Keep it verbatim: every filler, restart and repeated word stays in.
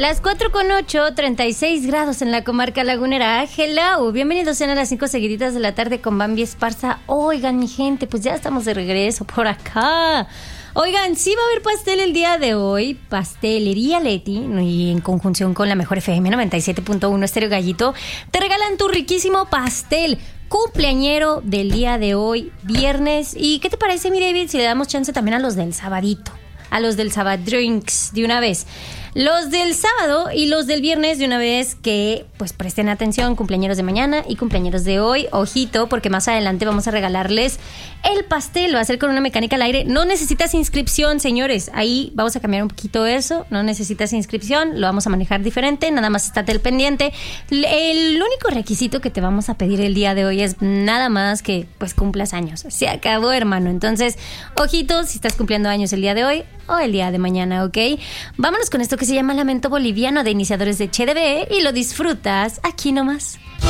Las cuatro con ocho, treinta y seis grados en la comarca lagunera. Hello, bienvenidos sean a las cinco seguiditas de la tarde con Bambi Esparza. Oigan, mi gente, pues ya estamos de regreso por acá. Oigan, sí va a haber pastel el día de hoy. Pastelería Leti, y en conjunción con la Mejor F M noventa y siete punto uno Estéreo Gallito, te regalan tu riquísimo pastel cumpleañero del día de hoy, viernes. ¿Y qué te parece, mi David, si le damos chance también a los del sabadito? A los del Sabad Drinks de una vez. Los del sábado y los del viernes de una vez, que pues presten atención, cumpleañeros de mañana y cumpleañeros de hoy. Ojito, porque más adelante vamos a regalarles el pastel. Va a ser con una mecánica al aire. No necesitas inscripción, señores. Ahí vamos a cambiar un poquito eso. No necesitas inscripción, lo vamos a manejar diferente. Nada más estate al pendiente. El único requisito que te vamos a pedir el día de hoy es nada más que pues cumplas años. Se acabó, hermano. Entonces, ojito si estás cumpliendo años el día de hoy o el día de mañana, ¿ok? Vámonos con esto que se llama Lamento Boliviano, de Iniciadores de Che de Be, y lo disfrutas aquí nomás.